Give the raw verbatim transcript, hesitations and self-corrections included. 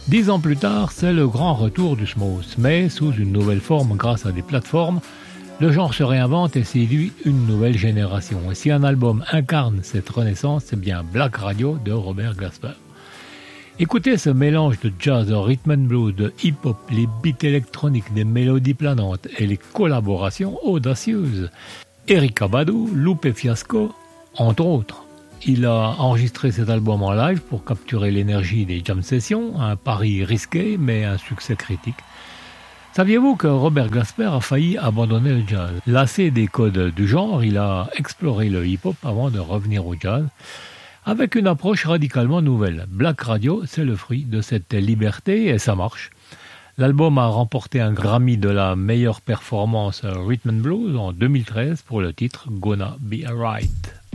Dix ans plus tard, c'est le grand retour du smooth, mais sous une nouvelle forme grâce à des plateformes. Le genre se réinvente et séduit une nouvelle génération. Et si un album incarne cette renaissance, c'est bien Black Radio de Robert Glasper. Écoutez ce mélange de jazz, de rhythm and blues, de hip-hop, les beats électroniques, des mélodies planantes et les collaborations audacieuses. Erykah Badu, Lupe Fiasco, entre autres. Il a enregistré cet album en live pour capturer l'énergie des jam sessions, un pari risqué mais un succès critique. Saviez-vous que Robert Glasper a failli abandonner le jazz? Lassé des codes du genre, il a exploré le hip-hop avant de revenir au jazz, avec une approche radicalement nouvelle. Black Radio, c'est le fruit de cette liberté et ça marche. L'album a remporté un Grammy de la meilleure performance Rhythm and Blues en deux mille treize pour le titre Gonna Be Alright.